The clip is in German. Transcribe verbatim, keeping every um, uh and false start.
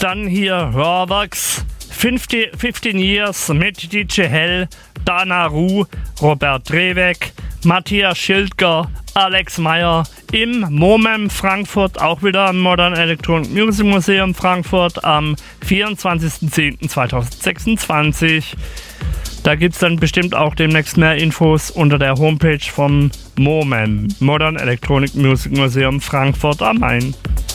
Dann hier Hörworks, fifteen Years mit D J Hell, Dana Ruh, Robert Dreweg, Matthias Schildger, Alex Meyer im MOMEM Frankfurt, auch wieder am Modern Electronic Music Museum Frankfurt am vierundzwanzigsten zehnten zweitausendsechsundzwanzig. Da gibt es dann bestimmt auch demnächst mehr Infos unter der Homepage vom MOMEM, Modern Electronic Music Museum Frankfurt am Main.